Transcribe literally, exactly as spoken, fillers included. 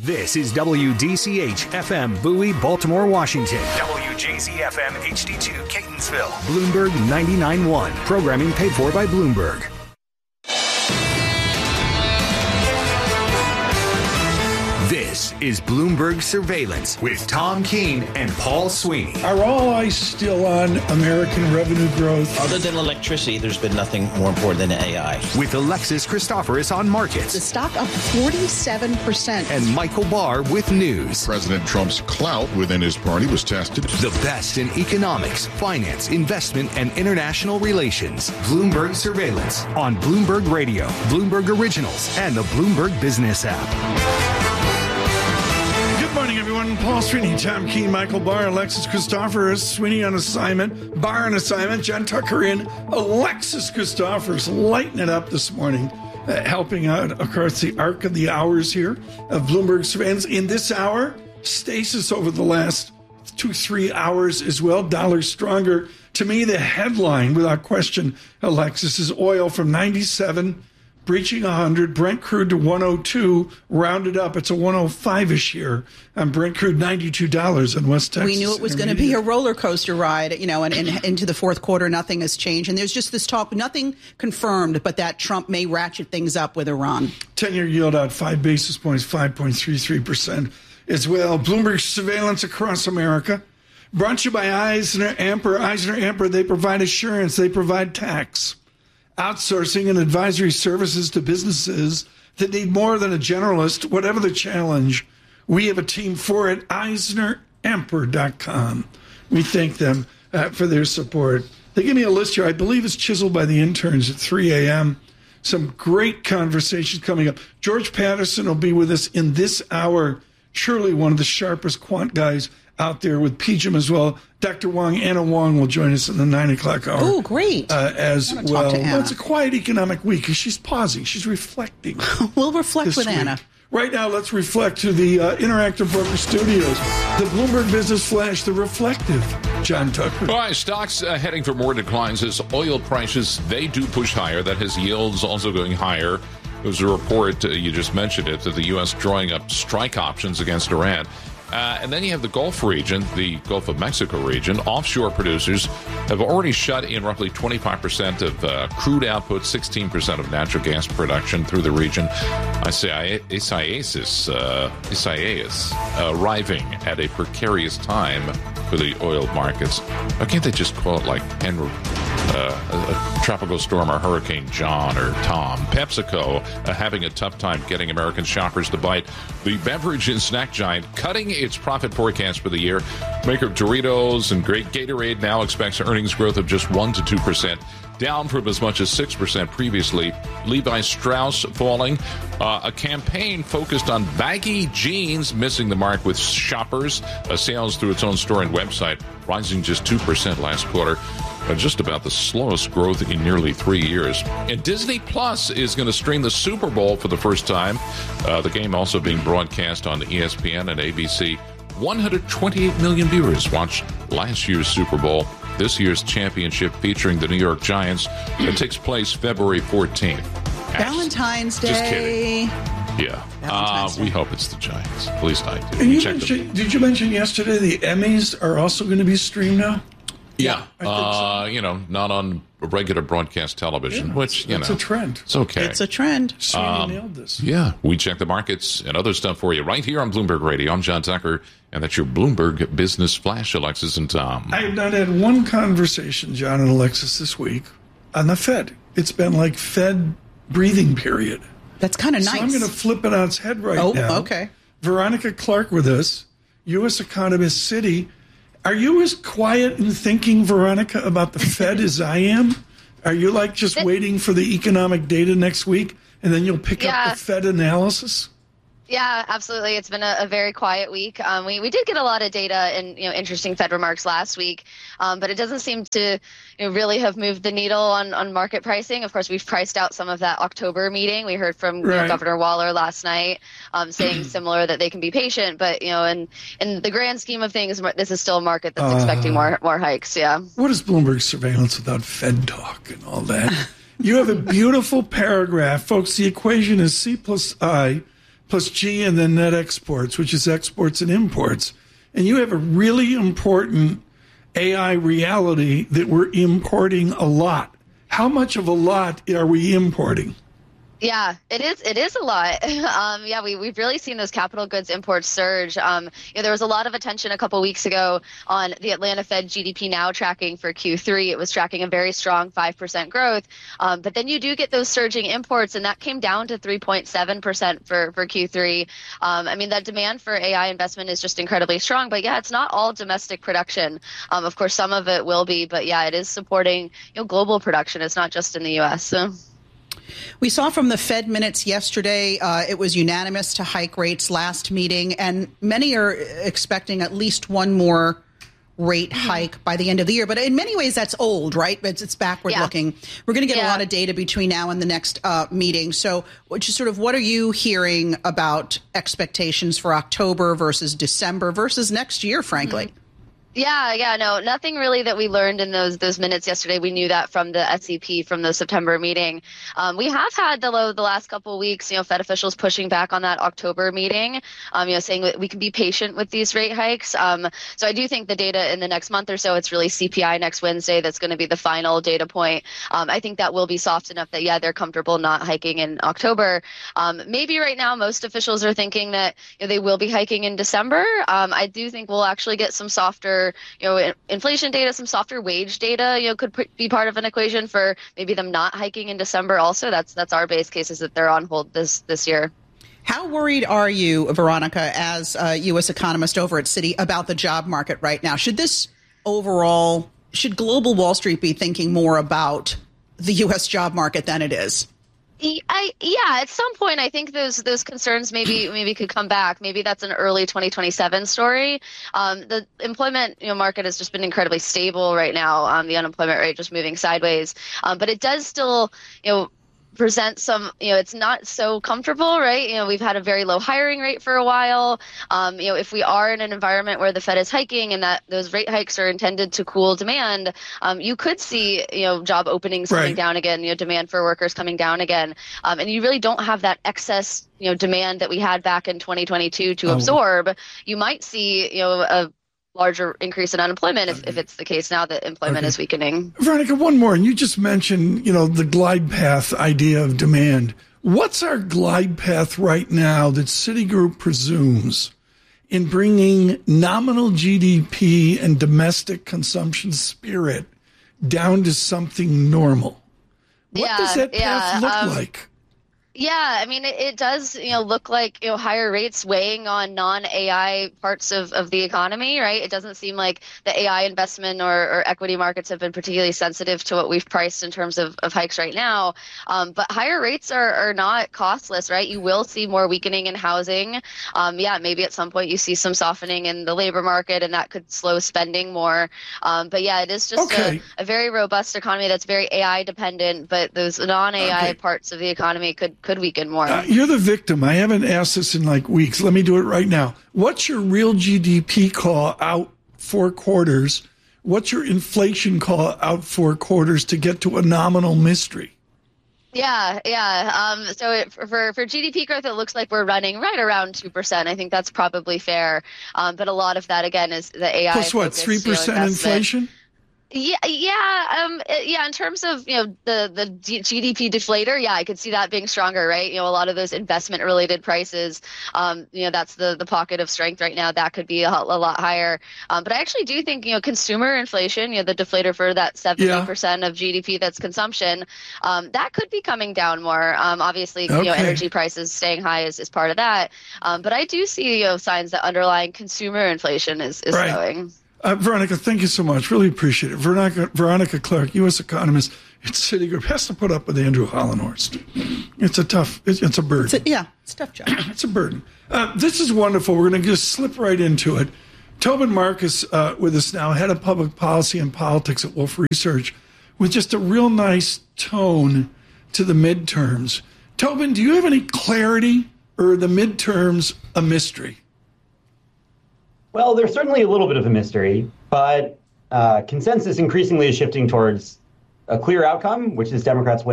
This is W D C H F M Bowie, Baltimore, Washington. W J Z F M H D two Catonsville. Bloomberg ninety-nine point one. Programming paid for by Bloomberg. This is Bloomberg Surveillance with Tom Keene and Paul Sweeney. Are all eyes still on American revenue growth? Other than electricity, there's been nothing more important than A I. With Alexis Christoforous on markets. The stock up forty-seven percent. And Michael Barr with news. President Trump's clout within his party was tested. The best in economics, finance, investment, and international relations. Bloomberg Surveillance on Bloomberg Radio, Bloomberg Originals, and the Bloomberg Business app. Good morning, everyone. Paul Sweeney, Tom Keene, Michael Barr, Alexis Christoforous, Sweeney on assignment, Barr on assignment, John Tucker in, Alexis Christoforous lighting it up this morning, uh, helping out, of course, the arc of the hours here of Bloomberg Surveillance. In this hour, stasis over the last two, three hours as well, dollar stronger. To me, the headline, without question, Alexis, is oil from ninety-seven breaching one hundred, Brent crude to one oh two, rounded up. It's a one oh five-ish here. And Brent crude ninety-two dollars in West Texas. We knew it was going to be a roller coaster ride, you know, and, and into the fourth quarter, nothing has changed. And there's just this talk, nothing confirmed, but that Trump may ratchet things up with Iran. ten-year yield out five basis points, five point three three percent as well. Bloomberg Surveillance across America. Brought to you by Eisner Amper. Eisner Amper, they provide assurance, they provide tax, outsourcing and advisory services to businesses that need more than a generalist. Whatever the challenge, we have a team for it. Eisner Amper dot com. We thank them uh, for their support. They give me a list here. I believe it's chiseled by the interns at three a.m. Some great conversations coming up. George Patterson will be with us in this hour. Surely one of the sharpest quant guys out there with P G I M as well. Doctor Wong, Anna Wong, will join us in the nine o'clock hour. Oh, great. Uh, as well. well. It's a quiet economic week because she's pausing. She's reflecting. We'll reflect with week. Anna. Right now, let's reflect to the uh, Interactive Broker Studios. The Bloomberg Business Flash, the reflective John Tucker. All right, stocks uh, heading for more declines as oil prices, they do push higher. That has yields also going higher. There's a report, uh, you just mentioned it, that the U S drawing up strike options against Iran. Uh, and then you have the Gulf region, the Gulf of Mexico region. Offshore producers have already shut in roughly twenty-five percent of uh, crude output, sixteen percent of natural gas production through the region. Isaias is, uh, Isaias arriving at a precarious time for the oil markets. Why can't they just call it like Henry? Uh, a, a tropical storm or Hurricane John or Tom. PepsiCo uh, having a tough time getting American shoppers to bite. The beverage and snack giant cutting its profit forecast for the year. Maker of Doritos and Great Gatorade now expects earnings growth of just one to two percent, down from as much as six percent previously. Levi Strauss falling. Uh, a campaign focused on baggy jeans missing the mark with shoppers. Uh, sales through its own store and website rising just two percent last quarter. Uh, just about the slowest growth in nearly three years. And Disney Plus is going to stream the Super Bowl for the first time. Uh, the game also being broadcast on E S P N and A B C. one hundred twenty-eight million viewers watched last year's Super Bowl. This year's championship featuring the New York Giants. It takes place February fourteenth. Valentine's Day. Just kidding. Yeah. Uh, Day. we hope it's the Giants. At least I do. And you Check mentioned, did you mention yesterday the Emmys are also going to be streamed now? Yeah, I think uh, so. you know, not on regular broadcast television, Yeah, which, you it's know. a trend. It's okay. It's a trend. Sweeney Um, nailed this. Yeah, we check the markets and other stuff for you right here on Bloomberg Radio. I'm John Tucker, and that's your Bloomberg Business Flash, Alexis and Tom. I have not had one conversation, John and Alexis, this week on the Fed. It's been like Fed breathing period. That's kind of nice. So I'm going to flip it on its head right oh, now. okay. Veronica Clark with us, U S economist Citi. Are you as quiet and thinking, Veronica, about the Fed as I am? Are you like just waiting for the economic data next week and then you'll pick yeah. up the Fed analysis? Yeah, absolutely. It's been a, a very quiet week. Um, we, we did get a lot of data and you know interesting Fed remarks last week, um, but it doesn't seem to you know, really have moved the needle on, on market pricing. Of course, we've priced out some of that October meeting. We heard from right. you know, Governor Waller last night um, saying similar that they can be patient, but you know, in in the grand scheme of things, this is still a market that's uh, expecting more more hikes. Yeah. What is Bloomberg surveillance without Fed talk and all that? You have a beautiful paragraph, folks. The equation is C plus I plus G and then net exports, which is exports and imports. And you have a really important A I reality that we're importing a lot. How much of a lot are we importing? Yeah, it is. It is a lot. Um, yeah, we, we've really seen those capital goods imports surge. Um, you know, there was a lot of attention a couple weeks ago on the Atlanta Fed G D P Now tracking for Q three. It was tracking a very strong five percent growth. Um, but then you do get those surging imports, and that came down to three point seven percent for, for Q three. Um, I mean, that demand for A I investment is just incredibly strong. But yeah, it's not all domestic production. Um, of course, some of it will be. But yeah, it is supporting you know global production. It's not just in the U S. So. We saw from the Fed minutes yesterday, uh, it was unanimous to hike rates last meeting, and many are expecting at least one more rate hike by the end of the year. But in many ways, that's old, right? It's, it's backward yeah. looking. We're going to get yeah. a lot of data between now and the next uh, meeting. So just sort of what are you hearing about expectations for October versus December versus next year, frankly? Mm-hmm. Yeah, yeah, no, nothing really that we learned in those those minutes yesterday. We knew that from the S E P, from the September meeting. Um, we have had the the last couple of weeks, you know, Fed officials pushing back on that October meeting, um, you know, saying that we can be patient with these rate hikes. Um, so I do think the data in the next month or so, it's really C P I next Wednesday that's going to be the final data point. Um, I think that will be soft enough that, yeah, they're comfortable not hiking in October. Um, maybe right now most officials are thinking that you know, they will be hiking in December. Um, I do think we'll actually get some softer you know, inflation data, some softer wage data, you know, could be part of an equation for maybe them not hiking in December. Also, that's that's our base case is that they're on hold this this year. How worried are you, Veronica, as a U S economist over at Citi, about the job market right now? Should this overall, should global Wall Street be thinking more about the U S job market than it is? I, yeah, at some point, I think those those concerns maybe maybe could come back. Maybe that's an early twenty twenty-seven story. Um, the employment you know, market has just been incredibly stable right now. Um, the unemployment rate just moving sideways, um, but it does still, you know. present some, you know, it's not so comfortable, right? You know, we've had a very low hiring rate for a while. Um, you know, if we are in an environment where the Fed is hiking and that those rate hikes are intended to cool demand, um, you could see, you know, job openings coming right. down again, you know, demand for workers coming down again. Um, and you really don't have that excess, you know, demand that we had back in twenty twenty-two to oh. absorb. You might see, you know, a larger increase in unemployment if, if it's the case now that employment okay. is weakening. Veronica, one more. And you just mentioned, you know, the glide path idea of demand. What's our glide path right now that Citigroup presumes in bringing nominal G D P and domestic consumption spirit down to something normal? What yeah, does that path yeah, look um, like? Yeah, I mean, it, it does, you know, look like, you know, higher rates weighing on non-A I parts of, of the economy, right? It doesn't seem like the A I investment or, or equity markets have been particularly sensitive to what we've priced in terms of, of hikes right now. Um, but higher rates are, are not costless, right? You will see more weakening in housing. Um, yeah, maybe at some point you see some softening in the labor market and that could slow spending more. Um, but yeah, it is just okay. a, a very robust economy that's very A I dependent, but those non-A I okay. parts of the economy could could weaken more. Uh, you're the victim. I haven't asked this in like weeks. Let me do it right now. What's your real G D P call out four quarters? What's your inflation call out four quarters to get to a nominal mystery? Yeah, yeah. Um, so it, for for G D P growth, it looks like we're running right around two percent. I think that's probably fair. Um, but a lot of that, again, is the A I. Plus what, three percent you know, inflation? Yeah, yeah, um, yeah. In terms of you know the the G D P deflator, yeah, I could see that being stronger, right? You know, a lot of those investment related prices, um, you know, that's the the pocket of strength right now. That could be a, a lot higher. Um, but I actually do think you know consumer inflation, you know, the deflator for that seventy percent yeah. of G D P that's consumption, um, that could be coming down more. Um, obviously, okay. you know, energy prices staying high is, is part of that. Um, but I do see you know signs that underlying consumer inflation is is right. slowing. Uh, Veronica, thank you so much. Really appreciate it. Veronica, Veronica Clark, U S economist at Citigroup, has to put up with Andrew Hollenhorst. It's a tough, it's, it's a burden. It's a, yeah, it's a tough job. It's a burden. Uh, this is wonderful. We're going to just slip right into it. Tobin Marcus uh, with us now, head of public policy and politics at Wolfe Research, with just a real nice tone to the midterms. Tobin, do you have any clarity, or are the midterms a mystery? Well, there's certainly a little bit of a mystery, but uh, consensus increasingly is shifting towards a clear outcome, which is Democrats winning.